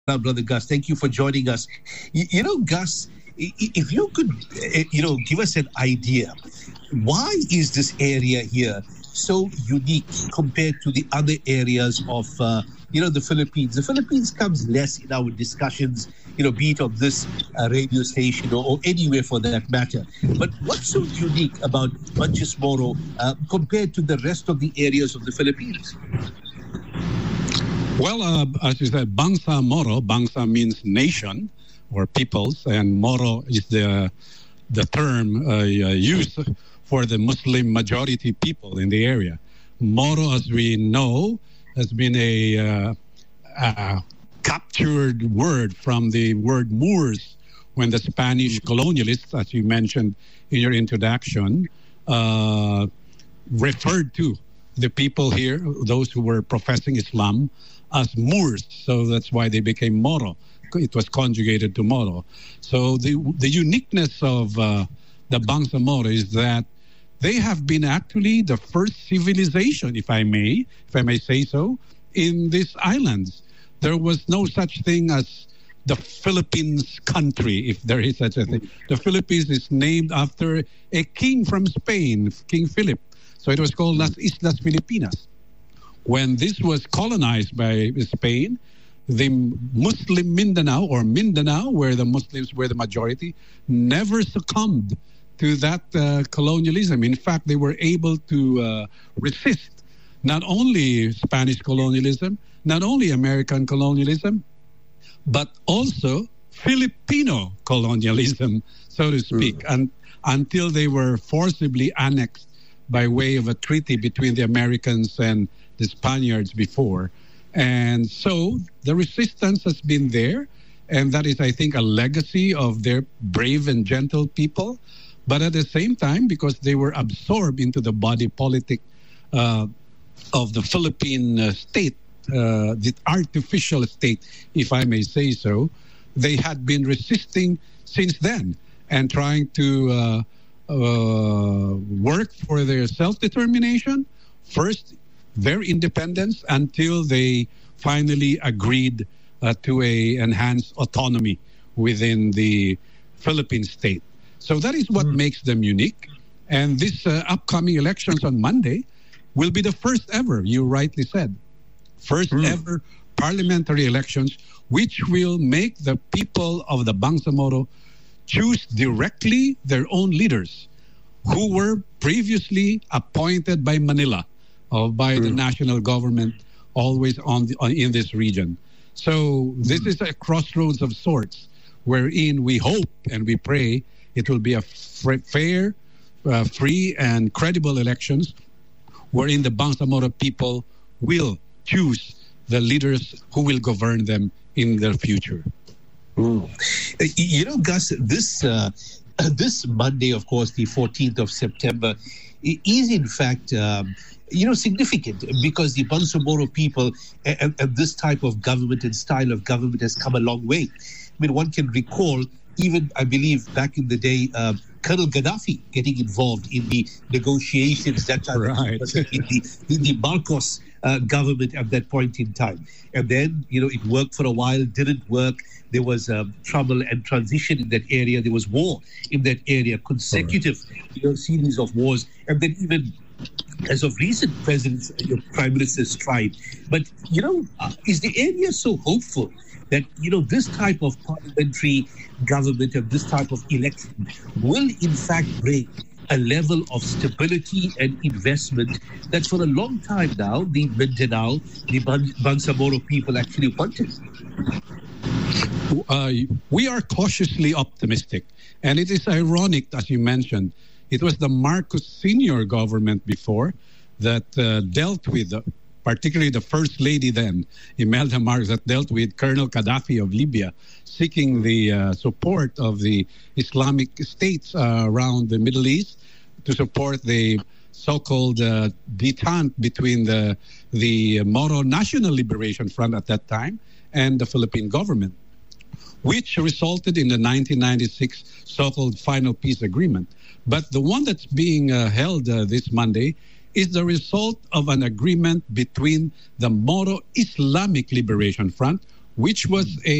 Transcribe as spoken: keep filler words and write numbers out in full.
Now, Brother Gus, thank you for joining us. You, you know, Gus, if you could, eh, you know, give us an idea, why is this area here so unique compared to the other areas of, uh, you know, the Philippines? The Philippines comes less in our discussions, you know, be it on this uh, radio station or, or anywhere for that matter. But what's so unique about Banchis Moro uh, compared to the rest of the areas of the Philippines? Well, uh, as you said, Bangsa Moro, Bangsa means nation or peoples, and Moro is the the term uh, used for the Muslim majority people in the area. Moro, as we know, has been a, uh, a captured word from the word Moors when the Spanish colonialists, as you mentioned in your introduction, uh, referred to the people here, those who were professing Islam, as Moors. So that's why they became Moro. It was conjugated to Moro. So the the uniqueness of uh, the Bangsa Moro is that they have been actually the first civilization, if I may, if I may say so, in these islands. There was no such thing as the Philippines country, if there is such a thing. The Philippines is named after a king from Spain, King Philip. So it was called Las Islas Filipinas. When this was colonized by Spain, the Muslim Mindanao, or Mindanao, where the Muslims were the majority, never succumbed to that uh, colonialism. In fact, they were able to uh, resist not only Spanish colonialism, not only American colonialism, but also Filipino colonialism, so to speak, mm. and, until they were forcibly annexed by way of a treaty between the Americans and the Spaniards before. And so the resistance has been there, and that is, I think, a legacy of their brave and gentle people. But at the same time, because they were absorbed into the body politic uh, of the Philippine uh, state, uh, the artificial state, if I may say so, they had been resisting since then and trying to uh, uh, work for their self-determination, first their independence, until they finally agreed uh, to a enhanced autonomy within the Philippine state. So that is what mm. makes them unique. And this uh, upcoming elections on Monday will be the first ever, you rightly said, first mm. ever parliamentary elections, which will make the people of the Bangsamoro choose directly their own leaders who were previously appointed by Manila or by mm. the national government, always on, the, on in this region. So this mm. is a crossroads of sorts, wherein we hope and we pray it will be a f- fair, uh, free, and credible elections, wherein the Bangsamoro people will choose the leaders who will govern them in their future. Mm. You know, Gus, this uh, this Monday, of course, the fourteenth of September, is in fact, um, you know, significant because the Bangsamoro people and, and this type of government and style of government has come a long way. I mean, one can recall, even, I believe, back in the day, uh, Colonel Gaddafi getting involved in the negotiations that time right. in the, in the Marcos uh, government at that point in time. And then, you know, it worked for a while, didn't work. There was um, trouble and transition in that area. There was war in that area, consecutive you know, series of wars. And then even as of recent, presidents, your prime ministers tried. But, you know, uh, is the area so hopeful that, you know, this type of parliamentary government and this type of election will in fact bring a level of stability and investment that for a long time now, the Mindanao, the Bangsamoro people actually wanted? Uh, we are cautiously optimistic. And it is ironic, as you mentioned, it was the Marcos Senior government before that uh, dealt with, uh, particularly the first lady then, Imelda Marcos, that dealt with Colonel Gaddafi of Libya, seeking the uh, support of the Islamic states uh, around the Middle East to support the so-called uh, detente between the, the Moro National Liberation Front at that time and the Philippine government, which resulted in the nineteen ninety-six so-called final peace agreement. But the one that's being uh, held uh, this Monday is the result of an agreement between the Moro Islamic Liberation Front, which was a